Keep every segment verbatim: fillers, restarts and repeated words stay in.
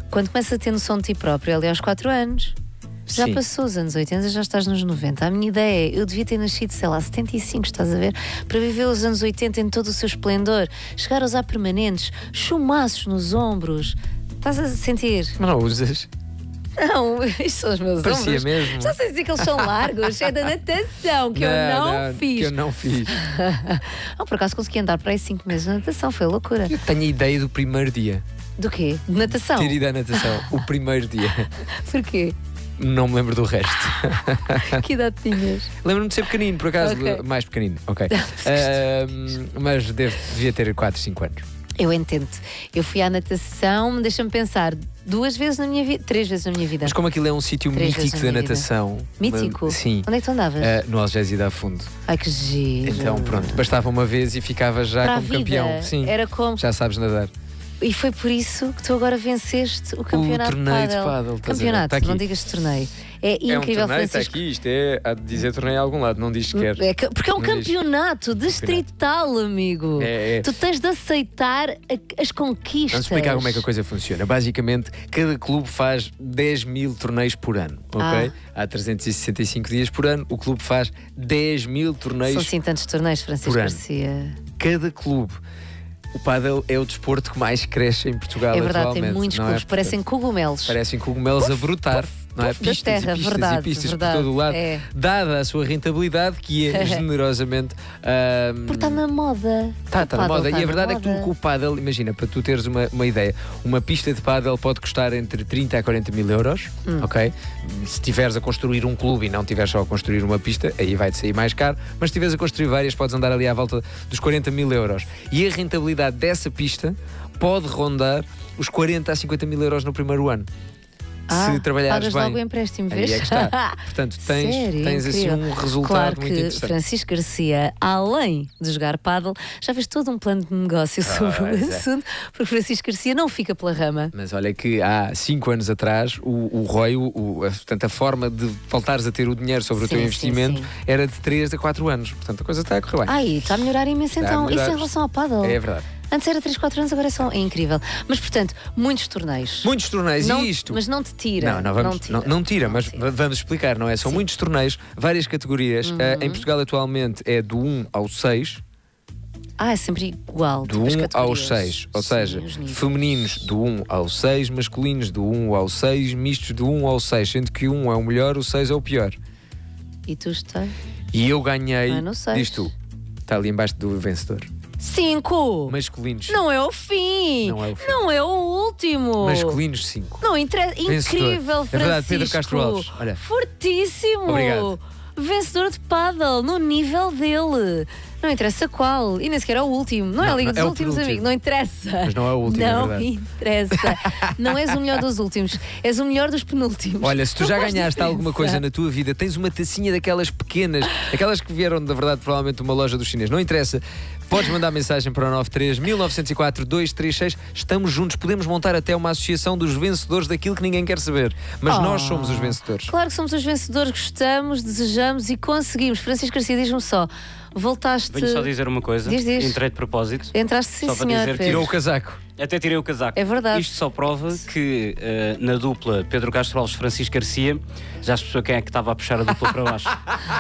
quando começas a ter noção de ti próprio, ali aos quatro anos. Já Sim. passou os anos oitenta, já estás nos noventa. A minha ideia é, eu devia ter nascido, sei lá, setenta e cinco, estás a ver? Para viver os anos oitenta em todo o seu esplendor. Chegar a usar permanentes, chumaços nos ombros. Estás a sentir? Mas não usas. Não, isto são os meus Parecia ombros. mesmo. Já sei dizer que eles são largos. É da natação, que eu não fiz. Que eu não fiz. Não, por acaso consegui andar para aí cinco meses na natação, foi loucura. Eu tenho a ideia do primeiro dia. Do quê? De natação? Ter ido à natação. O primeiro dia. Porquê? Não me lembro do resto. Que idade tinhas? Lembro-me de ser pequenino, por acaso. Ok. Mais pequenino, ok. Ahm, mas devo, devia ter quatro, cinco anos. Eu entendo. Eu fui à natação, deixa-me pensar, duas vezes na minha vida, três vezes na minha vida. Mas como aquilo é um sítio Três vezes mítico na da minha vida. natação. Mítico? uma- Sim. Onde é que tu andavas? Ah, no Algésida a fundo. Ai, que giro. Então pronto, bastava uma vez e ficava já Para a como vida. campeão. Sim. Era como. Já sabes nadar. E foi por isso que tu agora venceste o campeonato torneio de de pádel. pádel, estás a ver? Campeonato, Está aqui. não digas torneio. É É um incrível, torneio, está Francisco. aqui, isto é a dizer torneio a algum lado, não diz sequer. É que- porque é um Não diz. campeonato distrital, amigo. É, é. Tu tens de aceitar a- as conquistas. Vamos explicar como é que a coisa funciona. Basicamente, cada clube faz dez mil torneios por ano, ok? Ah. Há trezentos e sessenta e cinco dias por ano, o clube faz dez mil torneios. São assim tantos torneios, Francisco por ano. Garcia. Cada clube. O pádel é o desporto que mais cresce em Portugal É verdade, tem atualmente. muitos não é? clubes, parecem cogumelos. Parecem cogumelos a brotar, não é? puf, da Pistas terra, e pistas verdade, e pistas verdade, por todo o lado, é. dada a sua rentabilidade, que é generosamente. ahm, Porque está na moda. Tá, O tá na pádel moda. está E a na verdade é que tu, moda. com o pádel, imagina, para tu teres uma, uma ideia, uma pista de pádel pode custar entre trinta a quarenta mil euros, Hum. ok? Se estiveres a construir um clube e não estiveres só a construir uma pista, aí vai-te sair mais caro, mas se estiveres a construir várias, podes andar ali à volta dos quarenta mil euros. E a rentabilidade dessa pista pode rondar os quarenta a cinquenta mil euros no primeiro ano. Ah, se trabalhares pagas bem. logo o empréstimo, Aí vês? é que está. Portanto, tens, Sério? tens assim Incrível. um resultado Claro muito que interessante. Francisco Garcia, além de jogar pádel, já fez todo um plano de negócio sobre Pois o é. assunto, porque Francisco Garcia não fica pela rama. Mas olha que há cinco anos atrás o, o R O I, o, o- a, portanto, a forma de voltares a ter o dinheiro sobre o Sim, teu sim, investimento sim. era de três a quatro anos. Portanto, a coisa está a correr bem. Ai, está a melhorar imenso Está a então. melhorar. Isso em relação ao pádel. É verdade. Antes era três, quatro anos, agora é só. É incrível. Mas, portanto, muitos torneios. Muitos torneios Não- e isto. Mas não te tira. Não, não, vamos, não tira, não, não tira, mas tira. vamos explicar, não é? São Sim. muitos torneios, várias categorias. Uhum. Ah, em Portugal atualmente é do um ao seis. Ah, é sempre igual. Do tipo as um categorias. aos seis. Ou Sim, seja, os níveis. femininos do um ao seis, masculinos do um ao seis, mistos do um ao seis, sendo que o um é o melhor, o seis é o pior. E tu estás? E eu ganhei, Ah, no seis. diz tu, está ali embaixo do vencedor. Cinco! Masculinos. Não é o fim! Não é o fim. Não é o último! Masculinos cinco. Não interessa. Vencedor. Incrível, Francisco! É verdade, Pedro Castro Alves. Olha. Fortíssimo! Obrigado. Vencedor de pádel, no nível dele. Não interessa qual. E nem sequer é o último. Não, é a Não, Liga não, dos é o Últimos, penúltimo. amigo. Não interessa. Mas não é o último, é Não verdade. interessa. Não és o melhor dos últimos. És o melhor dos penúltimos. Olha, se tu Não já faz ganhaste diferença. alguma coisa na tua vida, tens uma tacinha daquelas pequenas, aquelas que vieram, na verdade, provavelmente de uma loja dos chineses, não interessa. Podes mandar mensagem para o nove três mil novecentos e quatro dois três seis. Estamos juntos, podemos montar até uma associação dos vencedores daquilo que ninguém quer saber. Mas Oh. nós somos os vencedores. Claro que somos os vencedores, gostamos, desejamos e conseguimos. Francisco Garcia, diz-me só, voltaste. Venho só dizer uma coisa. Diz, diz. Entrei de propósito. Entraste sim, Só para senhor. dizer que Pedro. Tirou o casaco. Até tirei o casaco. É verdade. Isto só prova que eh, na dupla Pedro Castro Alves Francisco Garcia já se percebeu quem é que estava a puxar a dupla para baixo.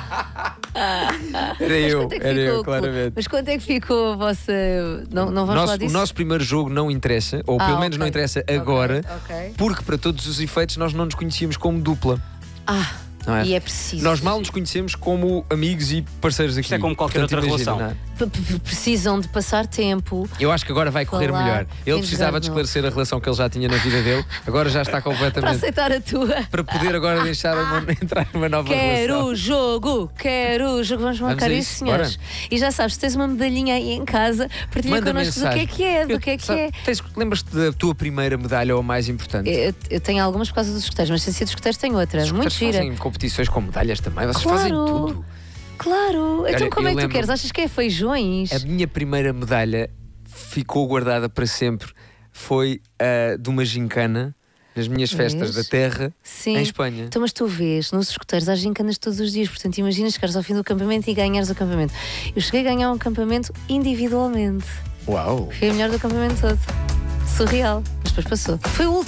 Era eu, Quanto é que era ficou eu, o clube? claramente. Mas quanto é que ficou a vossa. Não, não vamos Nosso- falar o disso? nosso primeiro jogo não interessa, ou Ah, pelo menos ok. não interessa Ok, agora, ok. porque para todos os efeitos nós não nos conhecíamos como dupla. Ah, Não é? e é preciso. Nós mal nos conhecemos como amigos e parceiros aqui. Isto é como qualquer Portanto, outra imagina, relação. não é? P- p- Precisam de passar tempo. Eu acho que agora vai correr Falar, melhor. Ele em precisava jogar de de novo. esclarecer a relação que ele já tinha na vida dele, agora já está Para completamente. aceitar a tua. Para poder agora deixar uma, entrar numa nova Quero relação. o jogo, quero o jogo. Vamos marcar a isso, isso, senhores. E já sabes, se tens uma medalhinha aí em casa, partilha Manda connosco do que mensagem. é que é, do Eu- que é que sabe, é. tens- Lembras-te da tua primeira medalha ou a mais importante? Eu, eu tenho algumas por causa dos escuteiros, mas sem ser dos escuteiros tenho outra. Os Muito escuteiros gira. fazem competições com medalhas também, vocês Claro. fazem tudo. Claro. Então Olha, como é eu que tu lembro- queres? Achas que é feijões? A minha primeira medalha ficou guardada para sempre. Foi a de uma gincana nas minhas festas Vês? da terra Sim. em Espanha. Então, mas tu vês, nos escuteiros há gincanas todos os dias, portanto, imagina chegares ao fim do acampamento e ganhares o acampamento. Eu cheguei a ganhar um acampamento individualmente. Uau! Foi a melhor do acampamento todo. Surreal. Mas depois passou. Foi o último.